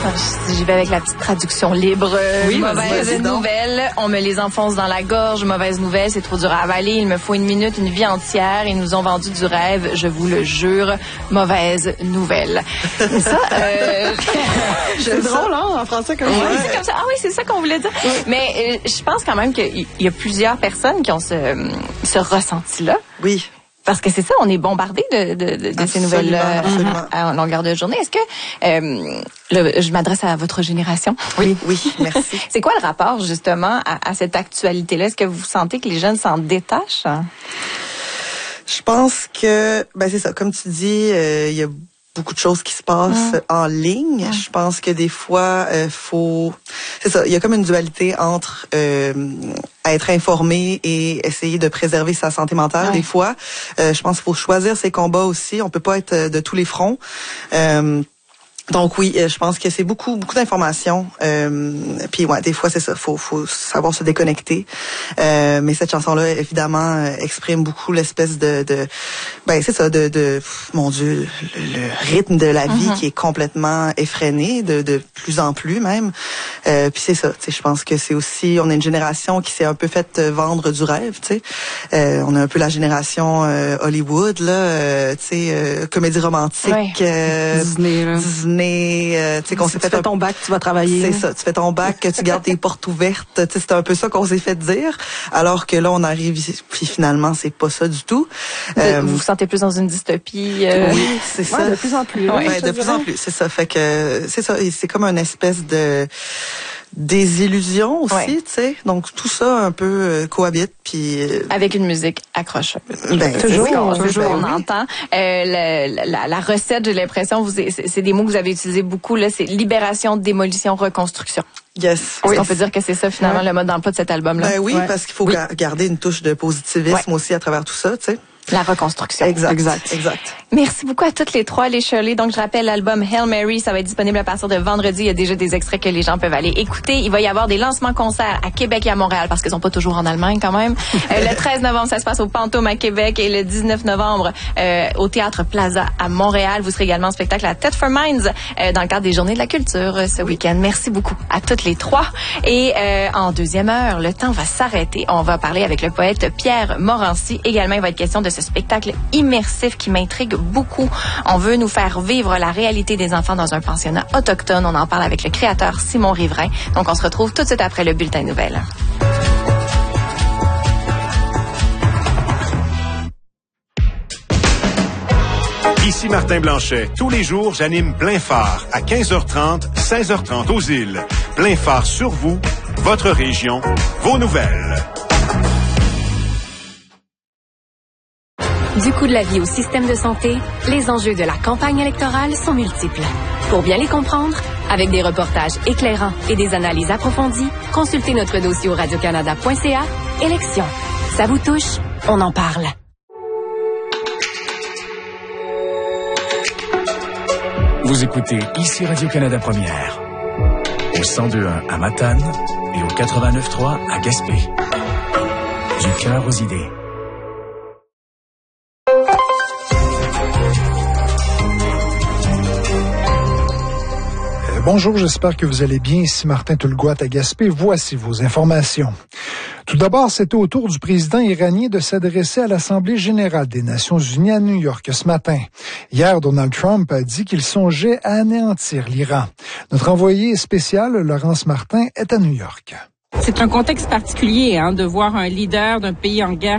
J'y vais avec la petite traduction libre. Mauvaise nouvelle, on me les enfonce dans la gorge. Mauvaise nouvelle, c'est trop dur à avaler. Il me faut une minute, une vie entière. Ils nous ont vendu du rêve, je vous le jure. Mauvaise nouvelle. Ça, c'est drôle, hein, en français comme ça. C'est comme ça. Ah oui, c'est ça qu'on voulait dire. Oui. Mais je pense quand même qu'il y a plusieurs personnes qui ont ce ressenti-là. Oui. Parce que c'est ça, on est bombardé de ces nouvelles-là à longueur de journée. Est-ce que, je m'adresse à votre génération. Oui, merci. C'est quoi le rapport, justement, à cette actualité-là? Est-ce que vous sentez que les jeunes s'en détachent? Je pense que, c'est ça, comme tu dis, il y a beaucoup de choses qui se passent en ligne. Je pense que des fois, c'est ça, il y a comme une dualité entre être informé et essayer de préserver sa santé mentale. Des fois, je pense qu'il faut choisir ses combats aussi. On peut pas être de tous les fronts. Donc oui, je pense que c'est beaucoup d'informations. Puis des fois c'est ça, faut savoir se déconnecter. Mais cette chanson-là, évidemment, exprime beaucoup l'espèce c'est ça, mon Dieu, le rythme de la vie qui est complètement effréné, de plus en plus même. Puis c'est ça, je pense que c'est aussi, on est une génération qui s'est un peu fait vendre du rêve, tu sais. On est un peu la génération Hollywood là, comédie romantique, Disney. Qu'on s'est fait ton bac, tu vas travailler. C'est ça, tu fais ton bac, tu gardes tes portes ouvertes. C'est un peu ça qu'on s'est fait dire. Alors que là, on arrive ici, puis finalement, c'est pas ça du tout. Vous vous sentez plus dans une dystopie. Oui, c'est ça. De plus en plus. De plus en plus, c'est ça. Fait que c'est ça, c'est comme une espèce de désillusion aussi, tu sais. Donc tout ça un peu cohabite, puis avec une musique accrocheuse. Toujours, on entend. La recette, j'ai l'impression, c'est des mots que vous avez utilisés beaucoup là. C'est libération, démolition, reconstruction. Yes. On peut dire que c'est ça finalement le mode d'emploi de cet album-là. Parce qu'il faut garder une touche de positivisme aussi à travers tout ça, tu sais. La reconstruction. Exact. Merci beaucoup à toutes les trois, les Shirley. Donc, je rappelle l'album Hail Mary. Ça va être disponible à partir de vendredi. Il y a déjà des extraits que les gens peuvent aller écouter. Il va y avoir des lancements concerts à Québec et à Montréal parce qu'ils sont pas toujours en Allemagne quand même. Le 13 novembre, ça se passe au Pantoum à Québec et le 19 novembre au Théâtre Plaza à Montréal. Vous serez également en spectacle à Tet for Minds dans le cadre des Journées de la Culture ce week-end. Merci beaucoup à toutes les trois. Et en deuxième heure, le temps va s'arrêter. On va parler avec le poète Pierre Morancy. Également, il va être question de ce spectacle immersif qui m'intrigue beaucoup. On veut nous faire vivre la réalité des enfants dans un pensionnat autochtone. On en parle avec le créateur Simon Riverain. Donc, on se retrouve tout de suite après le bulletin de nouvelles. Ici Martin Blanchet. Tous les jours, j'anime Plein Phare à 15h30, 16h30 aux îles. Plein Phare sur vous, votre région, vos nouvelles. Du coût de la vie au système de santé, les enjeux de la campagne électorale sont multiples. Pour bien les comprendre, avec des reportages éclairants et des analyses approfondies, consultez notre dossier au radiocanada.ca. Élections. Ça vous touche? On en parle. Vous écoutez ici Radio-Canada Première, au 102.1 à Matane et au 89.3 à Gaspé. Du cœur aux idées. Bonjour, j'espère que vous allez bien. Ici Martin Tulgoat à Gaspé. Voici vos informations. Tout d'abord, c'était au tour du président iranien de s'adresser à l'Assemblée générale des Nations unies à New York ce matin. Hier, Donald Trump a dit qu'il songeait à anéantir l'Iran. Notre envoyé spécial, Laurence Martin, est à New York. C'est un contexte particulier de voir un leader d'un pays en guerre